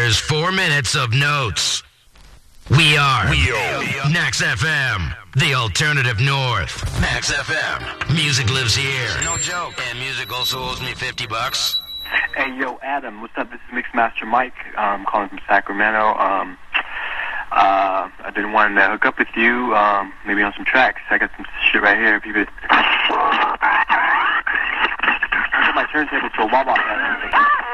Here's 4 minutes of notes. We are Nax FM, the alternative north. Nax FM, music lives here. No joke. And music also owes me $50. Hey, yo, Adam, what's up? This is Mixmaster Mike. I'm calling from Sacramento. I've been wanting to hook up with you, maybe on some tracks. I got some shit right here. If you could... I got my turntable to a wah-wah.